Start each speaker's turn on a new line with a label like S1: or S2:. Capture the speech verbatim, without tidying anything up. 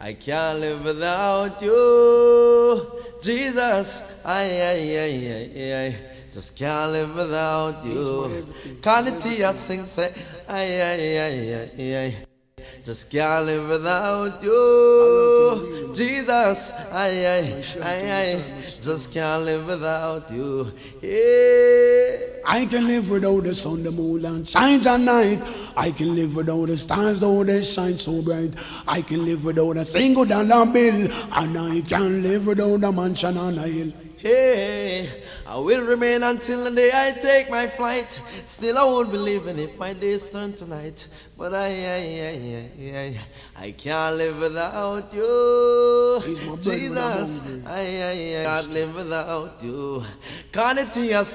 S1: I can't live without you, Jesus. I, I, I, I, I just can't live without you. Quality I sing, say, I, I, I, I, I just can't live without you, Jesus. I, I, I, I just can't live without you. Yeah.
S2: I can live without the sun, the moon, and shines at night. I can live without the stars, though they shine so bright. I can live without a single dollar bill, and I can live without a mansion on a hill.
S1: Hey, I will remain until the day I take my flight. Still I won't believe in if my days turn to night. But I, I, I, I, I, I can't live without you, Jesus. I, I, I can't live without you. Quality